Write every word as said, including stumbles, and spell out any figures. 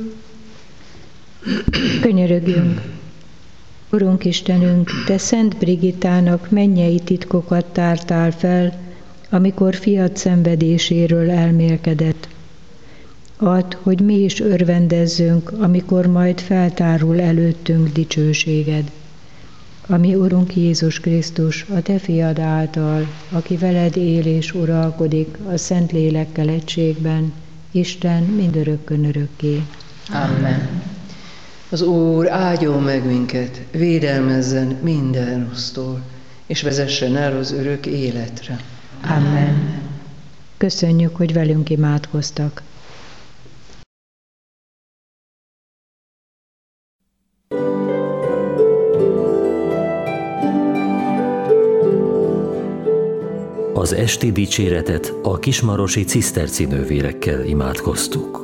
Könyörögjünk! Urunk Istenünk, Te Szent Brigittának mennyei titkokat tártál fel, amikor fiad szenvedéséről elmélkedett. Add, hogy mi is örvendezzünk, amikor majd feltárul előttünk dicsőséged. Ami Urunk Jézus Krisztus, a Te fiad által, aki veled él és uralkodik a Szentlélekkel egységben, Isten mindörökkön örökké. Amen. Az Úr áldjon meg minket, védelmezzen minden rossztól, és vezessen el az örök életre. Amen. Köszönjük, hogy velünk imádkoztak. Az esti dicséretet a kismarosi ciszterci nővérekkel imádkoztuk.